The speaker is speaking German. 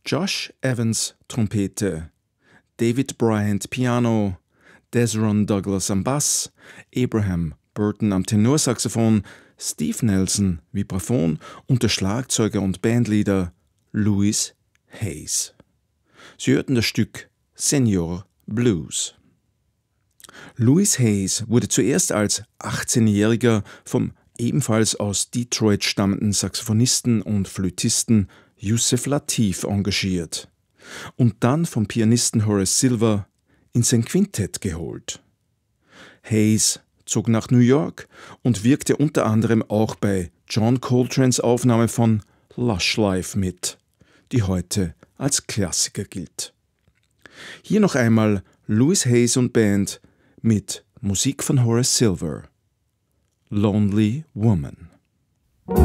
Josh Evans Trompete, David Bryant Piano, Desron Douglas am Bass, Abraham Burton am Tenorsaxophon, Steve Nelson Vibraphon und der Schlagzeuger und Bandleader Louis Hayes. Sie hörten das Stück Senior Blues. Louis Hayes wurde zuerst als 18-Jähriger vom ebenfalls aus Detroit stammenden Saxophonisten und Flötisten Yusef Lateef engagiert und dann vom Pianisten Horace Silver in sein Quintett geholt. Hayes zog nach New York und wirkte unter anderem auch bei John Coltranes Aufnahme von Lush Life mit, die heute als Klassiker gilt. Hier noch einmal Louis Hayes und Band mit Musik von Horace Silver. Lonely Woman.